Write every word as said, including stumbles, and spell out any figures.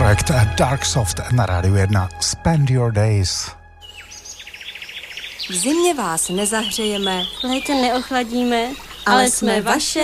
projekt Dark Soft na Rádiu jedna. Spend your days. V zimě vás nezahřejeme, v létě neochladíme, ale jsme vaše